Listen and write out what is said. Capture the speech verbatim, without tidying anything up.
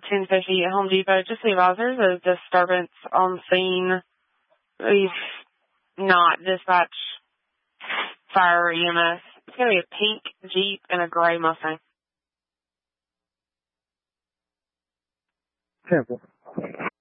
ten fifty at Home Depot. Just the advisor, there's a disturbance on scene. We've not dispatched fire or E M S. It's going to be a pink Jeep and a gray Mustang. Temple.